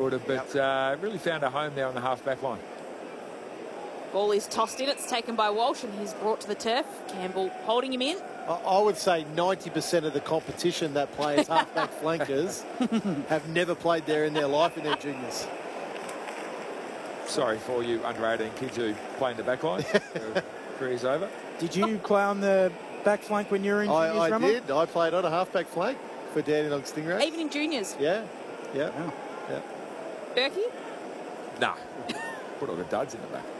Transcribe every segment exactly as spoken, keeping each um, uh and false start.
Would have, but yep. uh, really found a home there on the half-back line. Ball is tossed in. It's taken by Walsh, and he's brought to the turf. Campbell holding him in. I would say ninety percent of the competition that play as half-back flankers have never played there in their life in their juniors. Sorry for you under eighteen kids who play in the back line. Career's over. Did you play on the back flank when you were in juniors, I, I Rumble? did. I played on a half-back flank for Dandenong Stingrays. Even in juniors? Yeah. Yeah. Wow. Yeah. Berkey? No. Put all the duds in the back.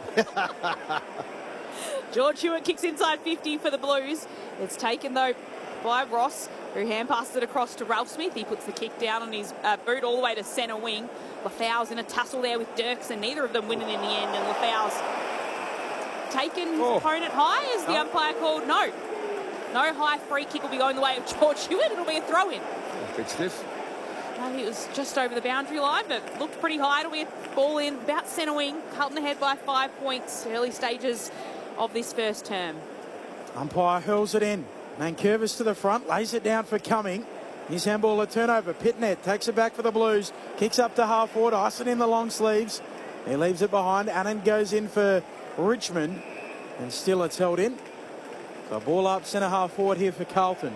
George Hewitt kicks inside fifty for the Blues. It's taken, though, by Ross, who hand passes it across to Ralph Smith. He puts the kick down on his uh, boot all the way to centre wing. Lafau's in a tussle there with Dirks, and neither of them winning in the end. And Lafau's taken his oh. opponent high, as the no. umpire called no. No high free kick will be going the way of George Hewitt. It'll be a throw-in. A bit stiff. No, it was just over the boundary line, but looked pretty high. It'll be a ball in about centre wing. Carlton ahead by five points. Early stages of this first term. Umpire hurls it in. Nankervis to the front, lays it down for Cumming. His handball a turnover. Pitnet takes it back for the Blues. Kicks up to half forward. Ison in the long sleeves. He leaves it behind. Annan goes in for Richmond. And still it's held in. So ball up centre half forward here for Carlton.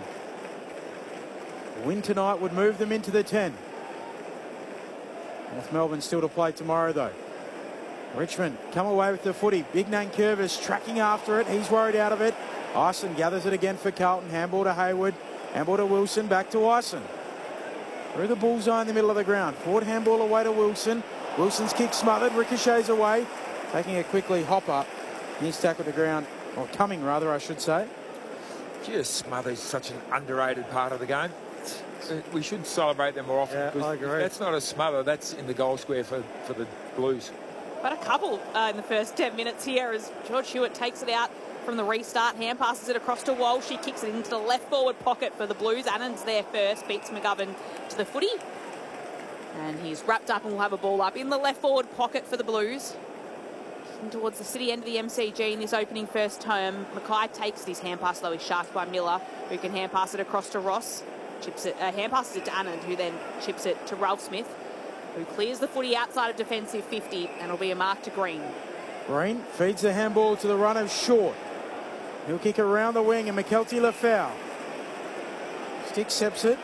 A win tonight would move them into the ten. North Melbourne still to play tomorrow though. Richmond come away with the footy. Big Nankervis tracking after it. He's worried out of it. Ison gathers it again for Carlton. Handball to Hayward. Handball to Wilson. Back to Ison. Through the bullseye in the middle of the ground. Forward handball away to Wilson. Wilson's kick smothered. Ricochets away. Taking it quickly. Hopper. He's tackled the ground. Or coming rather, I should say. Just Smothers such an underrated part of the game. We should celebrate them more often. Yeah, I agree. That's not a smother. That's in the goal square for, for the Blues. But a couple uh, in the first ten minutes here as George Hewitt takes it out from the restart. Hand passes it across to Walsh. He kicks it into the left forward pocket for the Blues. Annan's there first. Beats McGovern to the footy. And he's wrapped up and will have a ball up in the left forward pocket for the Blues. Kicking towards the city end of the M C G in this opening first term. Mackay takes this hand pass, though he's sharked by Miller, who can hand pass it across to Ross. Chips it, uh, hand passes it to Anand, who then chips it to Ralph Smith, who clears the footy outside of defensive fifty, and it'll be a mark to Green. Green feeds the handball to the run of Short. He'll kick around the wing, and McKelty Lafau. Stick steps it.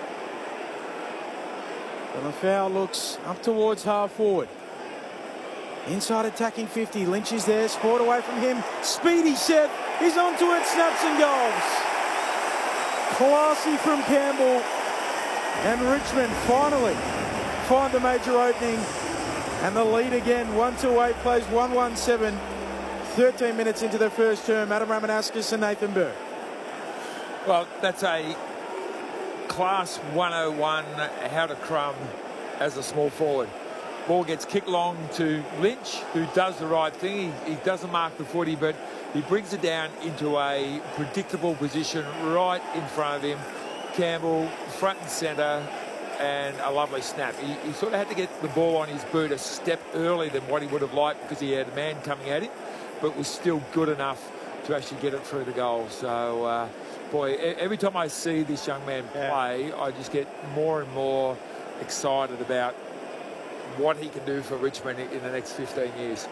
And Lafau looks up towards half forward. Inside attacking fifty. Lynch is there. Scored away from him. Speedy Seth. He's onto it. Snaps and goals. Classy from Campbell. And Richmond finally find the major opening. And the lead again. one two eight plays one one seven. thirteen minutes into the first term. Adam Ramanauskas and Nathan Burke. Well, that's a class one oh one how to crumb as a small forward. Ball gets kicked long to Lynch, who does the right thing. He, he doesn't mark the footy, but he brings it down into a predictable position right in front of him. Campbell, front and centre, and a lovely snap. He, he sort of had to get the ball on his boot a step earlier than what he would have liked because he had a man coming at him, but was still good enough to actually get it through the goal. So, uh, boy, every time I see this young man play, yeah. I just get more and more excited about what he can do for Richmond in the next fifteen years.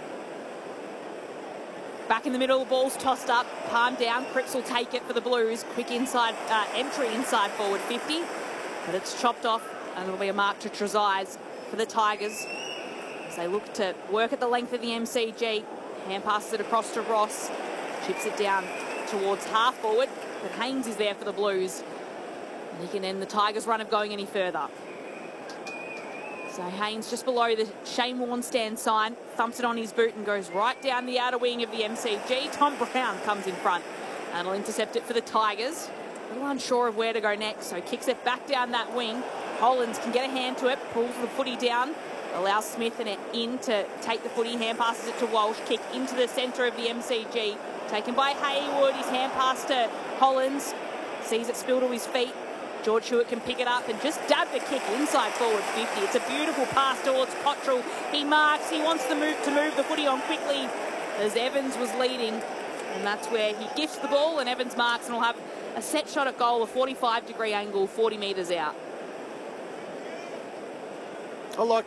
Back in the middle, the ball's tossed up, palm down. Cripps will take it for the Blues. Quick inside uh, entry inside forward fifty, but it's chopped off, and it'll be a mark to Trezise for the Tigers as they look to work at the length of the M C G. Hand passes it across to Ross, chips it down towards half forward, but Haynes is there for the Blues, and he can end the Tigers' run of going any further. So Haynes just below the Shane Warne stand sign, thumps it on his boot and goes right down the outer wing of the M C G. Tom Brown comes in front and will intercept it for the Tigers. A little unsure of where to go next, so kicks it back down that wing. Hollands can get a hand to it, pulls the footy down, allows Smith and it in to take the footy, hand passes it to Walsh, kick into the centre of the M C G. Taken by Haywood, his hand pass to Hollands, sees it spill to his feet. George Hewitt can pick it up and just dab the kick inside forward fifty. It's a beautiful pass towards Cottrell. He marks, he wants to move to move the footy on quickly as Evans was leading. And that's where he gifts the ball and Evans marks and will have a set shot at goal, a forty-five degree angle, forty metres out. I like